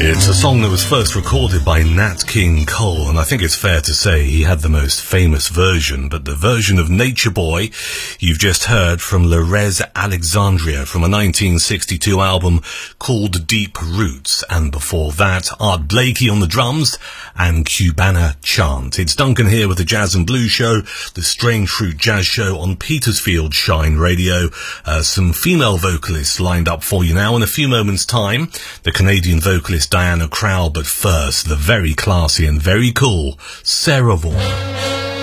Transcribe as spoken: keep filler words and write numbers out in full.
It's a song that was first recorded by Nat King Cole, and I think it's fair to say he had the most famous version, but the version of Nature Boy you've just heard from Lorez Alexandria from a nineteen sixty-two album called Deep Roots, and before that, Art Blakey on the drums and Cubana Chant. It's Duncan here with the Jazz and Blues Show, the Strange Fruit Jazz Show on Petersfield Shine Radio. Uh, some female vocalists lined up for you now in a few moments' time. The Canadian vocalist Diana Crowell, but first, the very classy and very cool Sarah Vaughan.